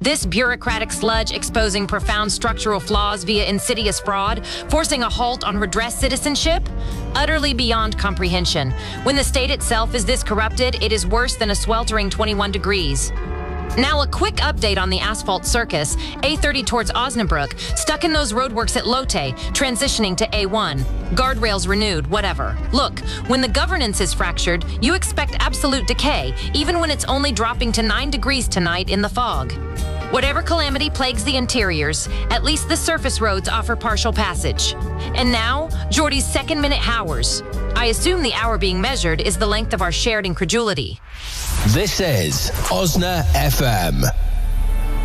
This bureaucratic sludge exposing profound structural flaws via insidious fraud, forcing a halt on redress citizenship? Utterly beyond comprehension. When the state itself is this corrupted, it is worse than a sweltering 21 degrees. Now, a quick update on the asphalt circus. A30 towards Osnabrück, stuck in those roadworks at Lotte, transitioning to A1. Guardrails renewed, whatever. Look, when the governance is fractured, you expect absolute decay, even when it's only dropping to 9 degrees tonight in the fog. Whatever calamity plagues the interiors, at least the surface roads offer partial passage. And now, Jordy's second-minute hours. I assume the hour being measured is the length of our shared incredulity. This is Osna FM.